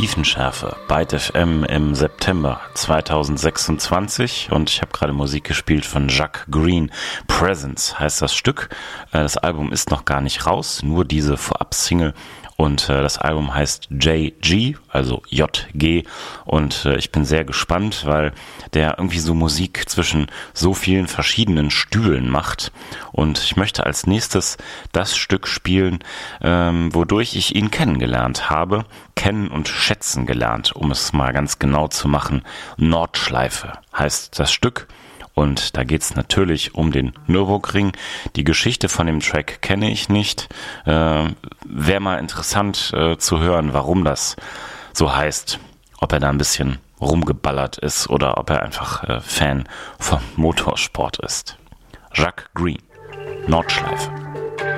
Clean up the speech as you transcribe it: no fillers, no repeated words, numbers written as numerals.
Tiefenschärfe, Byte FM im September 2026 und ich habe gerade Musik gespielt von Jacques Green. Presence heißt das Stück. Das Album ist noch gar nicht raus, nur diese Vorab-Single. Und das Album heißt JG, also JG. Und ich bin sehr gespannt, weil der irgendwie so Musik zwischen so vielen verschiedenen Stühlen macht. Und ich möchte als nächstes das Stück spielen, wodurch ich ihn kennengelernt habe. Kennen und schätzen gelernt, um es mal ganz genau zu machen. Nordschleife heißt das Stück. Und da geht's natürlich um den Nürburgring. Die Geschichte von dem Track kenne ich nicht. Wäre mal interessant zu hören, warum das so heißt. Ob er da ein bisschen rumgeballert ist oder ob er einfach Fan vom Motorsport ist. Jacques Green, Nordschleife.